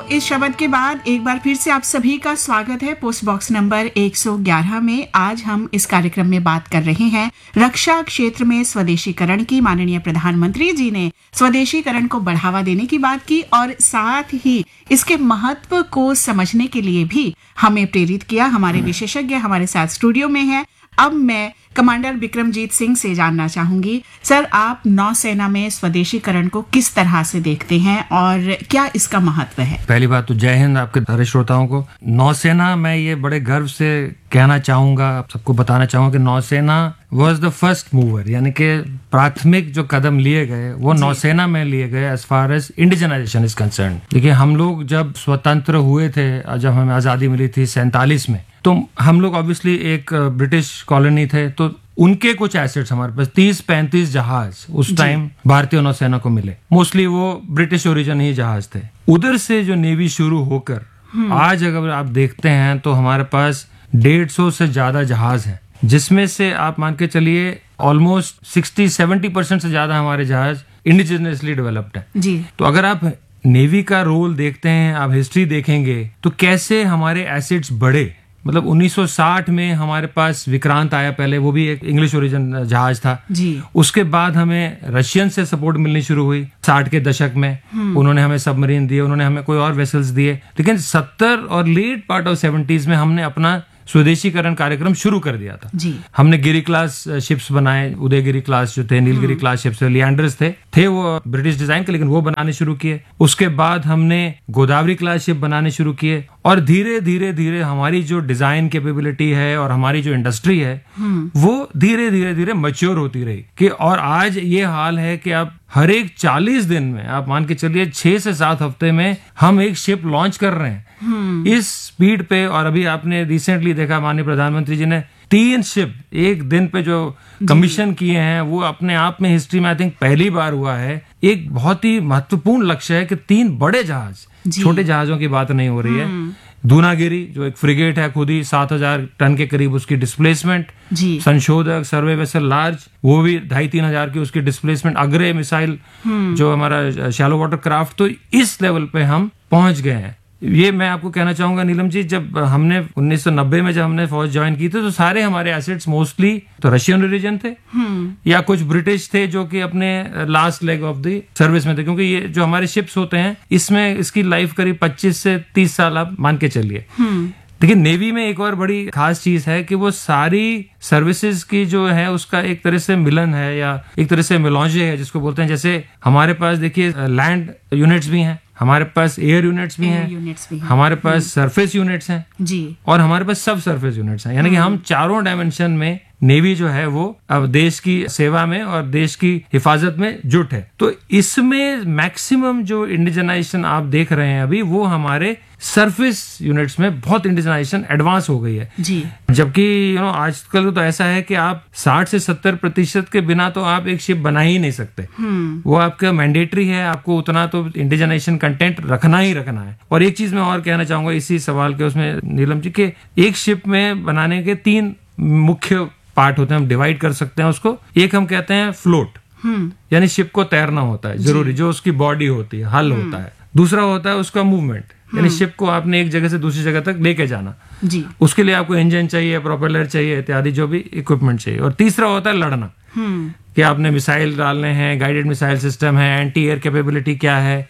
इस शब्द के बाद एक बार फिर से आप सभी का स्वागत है पोस्ट बॉक्स नंबर 111 में। आज हम इस कार्यक्रम में बात कर रहे हैं रक्षा क्षेत्र में स्वदेशीकरण की। माननीय प्रधानमंत्री जी ने स्वदेशीकरण को बढ़ावा देने की बात की और साथ ही इसके महत्व को समझने के लिए भी हमें प्रेरित किया। हमारे विशेषज्ञ हमारे साथ स्टूडियो में हैं। अब मैं कमांडर बिक्रमजीत सिंह से जानना चाहूंगी, सर आप नौसेना में स्वदेशीकरण को किस तरह से देखते हैं और क्या इसका महत्व है? पहली बात तो जय हिंद आपके सारे श्रोताओं को। नौसेना, मैं ये बड़े गर्व से कहना चाहूंगा, आप सबको बताना चाहूंगा कि नौसेना वॉज द फर्स्ट मूवर, यानी कि प्राथमिक जो कदम लिए गए वो नौसेना में लिए गए as far as indigenisation is concern. देखिए, हम लोग जब स्वतंत्र हुए थे, जब हमें आजादी मिली थी 47 में, तो हम लोग ऑब्वियसली एक ब्रिटिश कॉलोनी थे, तो उनके कुछ एसेट्स हमारे पास 30-35 जहाज उस टाइम भारतीय नौसेना को मिले। मोस्टली वो ब्रिटिश ओरिजिन ही जहाज थे। उधर से जो नेवी शुरू होकर आज अगर आप देखते हैं तो हमारे पास 150 से ज्यादा जहाज हैं, जिसमें से आप मान के चलिए ऑलमोस्ट 60-70% से ज्यादा हमारे जहाज इंडिजिनियसली डेवलप्ड है जी। तो अगर आप नेवी का रोल देखते हैं, आप हिस्ट्री देखेंगे तो कैसे हमारे एसेट्स बढ़े। मतलब 1960 में हमारे पास विक्रांत आया, पहले वो भी एक इंग्लिश ओरिजिन जहाज था जी। उसके बाद हमें रशियन से सपोर्ट मिलनी शुरू हुई 60 के दशक में। उन्होंने हमें सबमरीन दिए, उन्होंने हमें कोई और वेसल्स दिए, लेकिन 70 और लेट पार्ट ऑफ 70s में हमने अपना स्वदेशीकरण कार्यक्रम शुरू कर दिया था जी। हमने गिरी क्लास शिप्स बनाए, उदयगिरी क्लास जो थे, नीलगिरी क्लास शिप्स, लिएंडर्स थे वो ब्रिटिश डिजाइन के, लेकिन वो बनाने शुरू किए। उसके बाद हमने गोदावरी क्लास शिप बनाने शुरू किए और धीरे धीरे धीरे हमारी जो डिजाइन कैपेबिलिटी है और हमारी जो इंडस्ट्री है वो धीरे धीरे धीरे मैच्योर होती रही कि और आज ये हाल है कि अब हर एक 40 दिन में आप मान के चलिए 6 से 7 हफ्ते में हम एक शिप लॉन्च कर रहे हैं इस स्पीड पे। और अभी आपने रिसेंटली देखा माननीय प्रधानमंत्री जी ने 3 शिप एक दिन पे जो कमीशन किए हैं, वो अपने आप में हिस्ट्री में आई थिंक पहली बार हुआ है। एक बहुत ही महत्वपूर्ण लक्ष्य है कि 3 बड़े जहाज, छोटे जहाजों की बात नहीं हो रही है। दूनागिरी जो एक फ्रिगेट है, खुद ही 7000 टन के करीब उसकी डिस्प्लेसमेंट, संशोधक सर्वे वेसल लार्ज वो भी 2500-3 हजार की उसकी डिस्प्लेसमेंट, अग्रे मिसाइल जो हमारा शैलो वाटर क्राफ्ट, तो इस लेवल पे हम पहुंच गए हैं। ये मैं आपको कहना चाहूंगा नीलम जी, जब हमने 1990 में जब हमने फौज ज्वाइन की थी तो सारे हमारे एसेट्स मोस्टली तो रशियन ओरिजिन थे या कुछ ब्रिटिश थे जो कि अपने last leg of the service में थे, क्योंकि ये जो हमारे शिप्स होते हैं इसमें इसकी लाइफ करीब 25 से 30 साल आप मान के चलिए। लेकिन नेवी में एक और बड़ी खास चीज है कि वो सारी सर्विसेज की जो है उसका एक तरह से मिलन है या एक तरह से मिलौंजे है जिसको बोलते हैं। जैसे हमारे पास देखिए लैंड यूनिट्स भी हैं, हमारे पास एयर यूनिट्स भी हैं, हमारे पास सरफेस यूनिट्स हैं जी, और हमारे पास सब सरफेस यूनिट्स हैं। यानी कि हम चारों डायमेंशन में नेवी जो है वो अब देश की सेवा में और देश की हिफाजत में जुट है। तो इसमें मैक्सिमम जो इंडिजनाइजेशन आप देख रहे हैं अभी वो हमारे सरफेस यूनिट्स में बहुत इंडिजनाइजेशन एडवांस हो गई है जी। जबकि आजकल तो ऐसा है कि आप 60 से 70% के बिना तो आप एक शिप बना ही नहीं सकते। वो आपका मैंडेटरी है, आपको उतना तो इंडिजनाइजेशन कंटेंट रखना ही रखना है। और एक चीज मैं और कहना चाहूंगा इसी सवाल के उसमें नीलम जी, के एक शिप में बनाने के 3 मुख्य पार्ट होते हैं, हम डिवाइड कर सकते हैं उसको। एक हम कहते हैं फ्लोट, यानी शिप को तैरना होता है जरूरी, जो उसकी बॉडी होती है, हल होता है। दूसरा होता है उसका मूवमेंट, यानी शिप को आपने एक जगह से दूसरी जगह तक लेके जाना जी। उसके लिए आपको इंजन चाहिए, प्रोपेलर चाहिए, इत्यादि जो भी इक्विपमेंट चाहिए। और तीसरा होता है लड़ना, कि आपने मिसाइल डालने हैं, गाइडेड मिसाइल सिस्टम है, एंटी एयर कैपेबिलिटी क्या है,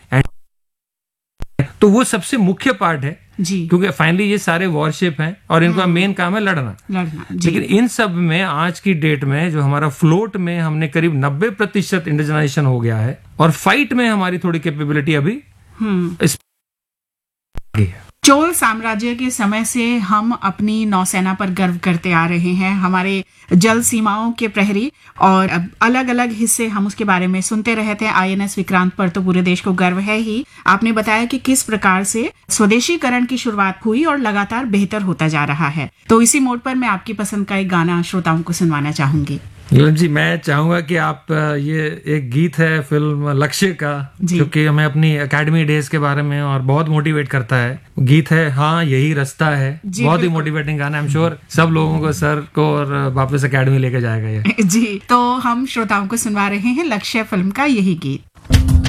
तो वो सबसे मुख्य पार्ट है जी। क्योंकि फाइनली ये सारे वॉरशिप हैं और इनका मेन काम है लड़ना लेकिन इन सब में आज की डेट में जो हमारा फ्लोट में हमने करीब 90% इंडिजनाइजेशन हो गया है और फाइट में हमारी थोड़ी कैपेबिलिटी अभी इस चोल साम्राज्य के समय से हम अपनी नौसेना पर गर्व करते आ रहे हैं, हमारे जल सीमाओं के प्रहरी, और अलग अलग हिस्से हम उसके बारे में सुनते रहते हैं। आईएनएस विक्रांत पर तो पूरे देश को गर्व है ही। आपने बताया कि किस प्रकार से स्वदेशीकरण की शुरुआत हुई और लगातार बेहतर होता जा रहा है। तो इसी मोड पर मैं आपकी पसंद का एक गाना श्रोताओं को सुनवाना चाहूंगी। जी, मैं चाहूंगा कि आप ये एक गीत है फिल्म लक्ष्य का, जो कि हमें अपनी एकेडमी डेज के बारे में और बहुत मोटिवेट करता है। गीत है हाँ यही रास्ता है, बहुत ही मोटिवेटिंग गाना। आई एम श्योर सब लोगों को, सर को और वापस एकेडमी लेके जाएगा ये। जी, तो हम श्रोताओं को सुनवा रहे हैं लक्ष्य फिल्म का यही गीत।